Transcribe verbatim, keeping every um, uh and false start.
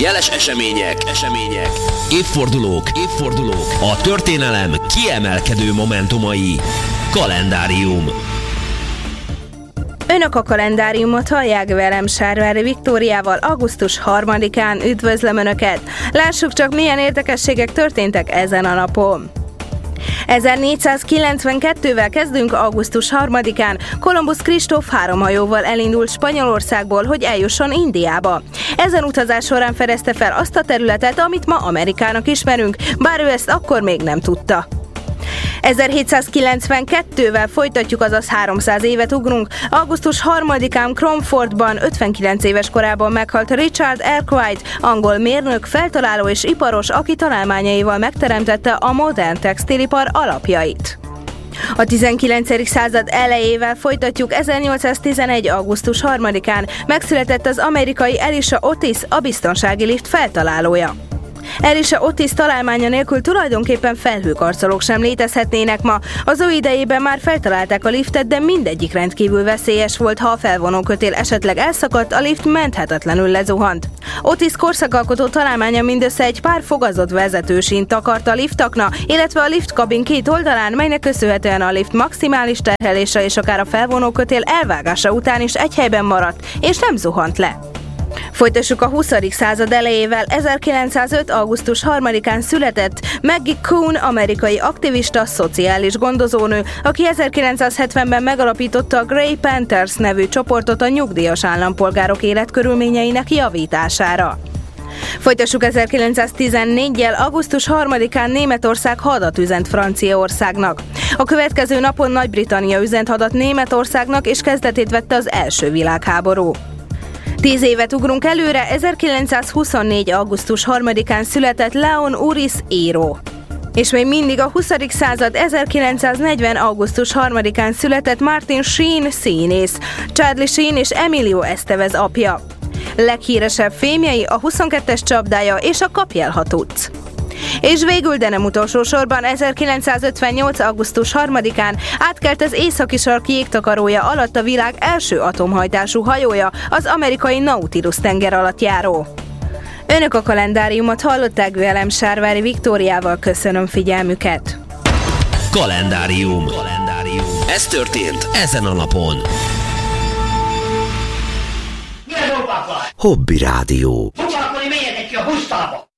Jeles események, események, évfordulók, évfordulók, a történelem kiemelkedő momentumai. Kalendárium. Önök a kalendáriumot hallják velem, Sárvári Viktóriával augusztus harmadikán. Üdvözlöm Önöket! Lássuk csak, milyen érdekességek történtek ezen a napon. ezernégyszázkilencvenkettővel kezdünk. Augusztus harmadikán Kolumbusz Kristóf három hajóval elindult Spanyolországból, hogy eljusson Indiába. Ezen utazás során fedezte fel azt a területet, amit ma Amerikának ismerünk, bár ő ezt akkor még nem tudta. ezerhétszázkilencvenkettővel folytatjuk, azaz háromszáz évet ugrunk. Augusztus harmadikán Cromfordban ötvenkilenc éves korában meghalt Richard Arkwright, angol mérnök, feltaláló és iparos, aki találmányaival megteremtette a modern textilipar alapjait. A tizenkilencedik század elejével folytatjuk. ezernyolcszáztizenegy. augusztus harmadikán megszületett az amerikai Elisha Otis, a biztonsági lift feltalálója. Elisha Otis találmánya nélkül tulajdonképpen felhőkarcolók sem létezhetnének ma. Az ő idejében már feltalálták a liftet, de mindegyik rendkívül veszélyes volt. Ha a felvonókötél esetleg elszakadt, a lift menthetetlenül lezuhant. Otis korszakalkotó találmánya mindössze egy pár fogazott vezetősínt takart a liftakna, illetve a liftkabin két oldalán, melynek köszönhetően a lift maximális terhelése és akár a felvonókötél elvágása után is egy helyben maradt, és nem zuhant le. Folytassuk a huszadik század elejével. ezerkilencszázöt. augusztus harmadikán született Maggie Kuhn, amerikai aktivista, szociális gondozónő, aki ezerkilencszázhetvenben megalapította a Grey Panthers nevű csoportot a nyugdíjas állampolgárok életkörülményeinek javítására. Folytassuk ezerkilencszáztizennégyel. augusztus harmadikán Németország hadat üzent Franciaországnak. A következő napon Nagy-Britannia üzent hadat Németországnak, és kezdetét vette az első világháború. Tíz évet ugrunk előre. ezerkilencszázhuszonnégy. augusztus harmadikán született Leon Uris író. És még mindig a huszadik század. ezerkilencszáznegyven. augusztus harmadikán született Martin Sheen színész, Charlie Sheen és Emilio Estevez apja. Leghíresebb filmjei a huszonkettes csapdája és a Kapj el, ha tudsz. És végül, de nem utolsó sorban, ezerkilencszázötvennyolc. augusztus harmadikán átkelt az északi sark jégtakarója alatt a világ első atomhajtású hajója, az amerikai Nautilus tengeralattjáró. Önök a kalendáriumot hallották, velem, Sárvári Viktóriával. Köszönöm figyelmüket! Kalendárium. Kalendárium. Ez történt ezen a napon. Hobby Rádió. Foglalkozni, menjetek ki a pusztába!